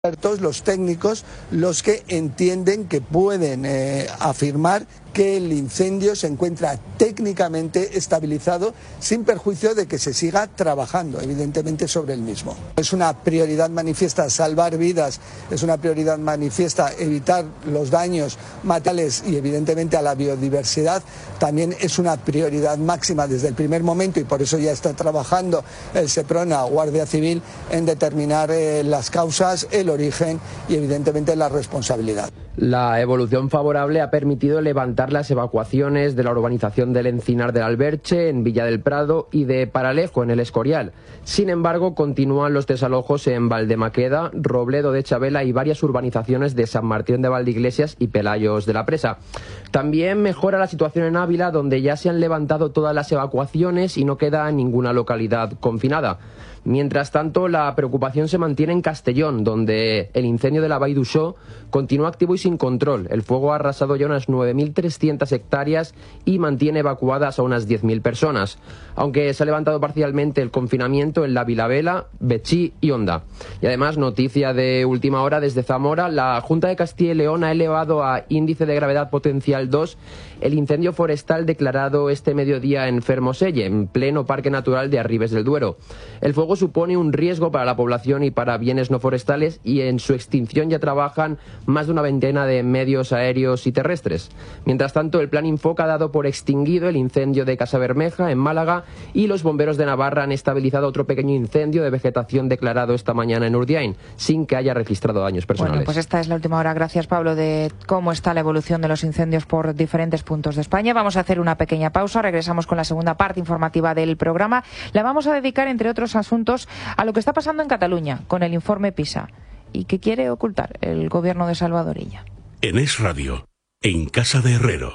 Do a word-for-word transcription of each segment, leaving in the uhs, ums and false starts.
expertos, los técnicos, los que entienden que pueden eh, afirmar que el incendio se encuentra técnicamente estabilizado sin perjuicio de que se siga trabajando, evidentemente, sobre el mismo. Es una prioridad manifiesta salvar vidas, es una prioridad manifiesta evitar los daños materiales y, evidentemente, a la biodiversidad. También es una prioridad máxima desde el primer momento y por eso ya está trabajando el SEPRONA, Guardia Civil, en determinar eh, las causas, el origen y, evidentemente, la responsabilidad. La evolución favorable ha permitido levantar las evacuaciones de la urbanización del Encinar del Alberche, en Villa del Prado, y de Paralejo, en el Escorial. Sin embargo, continúan los desalojos en Valdemaqueda, Robledo de Chabela y varias urbanizaciones de San Martín de Valdeiglesias y Pelayos de la Presa. También mejora la situación en Ávila, donde ya se han levantado todas las evacuaciones y no queda ninguna localidad confinada. Mientras tanto, la preocupación se mantiene en Castellón, donde el incendio de la Vall d'Uixó continúa activo y sin control. El fuego ha arrasado ya unas nueve mil trescientas hectáreas y mantiene evacuadas a unas diez mil personas, aunque se ha levantado parcialmente el confinamiento en la Vilavela, Betxí y Onda. Y además, noticia de última hora desde Zamora, la Junta de Castilla y León ha elevado a índice de gravedad potencial dos el incendio forestal declarado este mediodía en Fermoselle, en pleno Parque Natural de Arribes del Duero. El fuego supone un riesgo para la población y para bienes no forestales y en su extinción ya trabajan más de una veintena de medios aéreos y terrestres. Mientras tanto, el Plan Infoca ha dado por extinguido el incendio de Casabermeja, en Málaga, y los bomberos de Navarra han estabilizado otro pequeño incendio de vegetación declarado esta mañana en Urdiain, sin que haya registrado daños personales. Bueno, pues esta es la última hora. Gracias, Pablo, de cómo está la evolución de los incendios por diferentes puntos de España. Vamos a hacer una pequeña pausa. Regresamos con la segunda parte informativa del programa. La vamos a dedicar, entre otros asuntos, a lo que está pasando en Cataluña con el informe PISA y que quiere ocultar el gobierno de Salvador Illa. En Es Radio, en Casa de Herrero.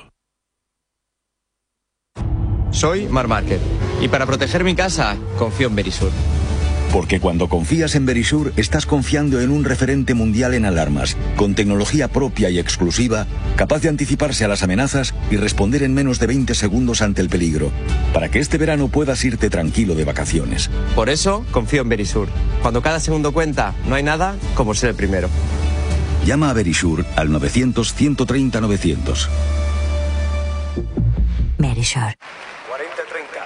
Soy Marc Márquez y para proteger mi casa confío en Verisur. Porque cuando confías en Verisur, estás confiando en un referente mundial en alarmas, con tecnología propia y exclusiva, capaz de anticiparse a las amenazas y responder en menos de veinte segundos ante el peligro, para que este verano puedas irte tranquilo de vacaciones. Por eso confío en Verisur. Cuando cada segundo cuenta, no hay nada como ser el primero. Llama a Verisur al novecientos, ciento treinta, novecientos. Verisur. cuarenta treinta.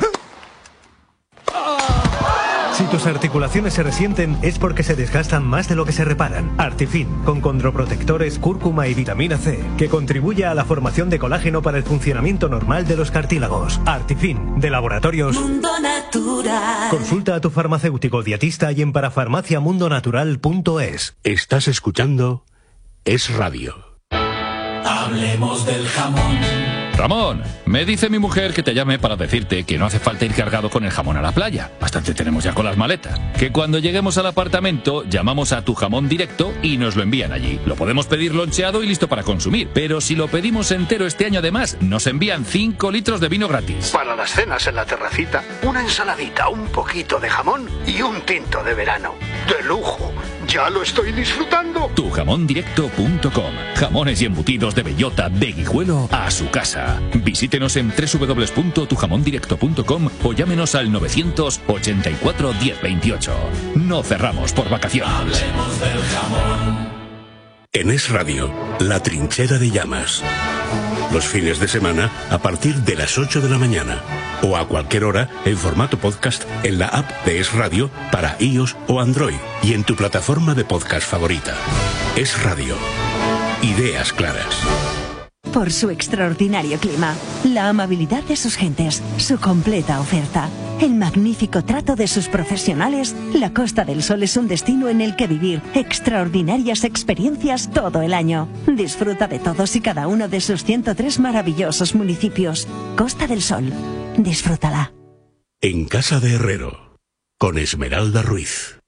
Si tus articulaciones se resienten es porque se desgastan más de lo que se reparan. Artifin, con condroprotectores, cúrcuma y vitamina C, que contribuye a la formación de colágeno para el funcionamiento normal de los cartílagos. Artifin, de Laboratorios Mundo Natural. Consulta a tu farmacéutico dietista y en parafarmacia mundo natural punto es. Estás escuchando Es Radio. Hablemos del jamón. Ramón, me dice mi mujer que te llame para decirte que no hace falta ir cargado con el jamón a la playa. Bastante tenemos ya con las maletas. Que cuando lleguemos al apartamento llamamos a Tu Jamón Directo y nos lo envían allí. Lo podemos pedir loncheado y listo para consumir. Pero si lo pedimos entero este año además, nos envían cinco litros de vino gratis. Para las cenas en la terracita, una ensaladita, un poquito de jamón y un tinto de verano. ¡De lujo! ¡Ya lo estoy disfrutando! tu jamón directo punto com. Jamones y embutidos de bellota, de Guijuelo a su casa. Visítenos en doble u doble u doble u punto tu jamón directo punto com o llámenos al novecientos ochenta y cuatro diez veintiocho. No cerramos por vacaciones. Hablemos del jamón. En Es Radio, La Trinchera de Llamas. Los fines de semana a partir de las ocho de la mañana. O a cualquier hora en formato podcast en la app de Es Radio para iOS o Android y en tu plataforma de podcast favorita. Es Radio. Ideas claras. Por su extraordinario clima, la amabilidad de sus gentes, su completa oferta, el magnífico trato de sus profesionales, la Costa del Sol es un destino en el que vivir extraordinarias experiencias todo el año. Disfruta de todos y cada uno de sus ciento tres maravillosos municipios. Costa del Sol. Disfrútala. En Casa de Herrero, con Esmeralda Ruiz.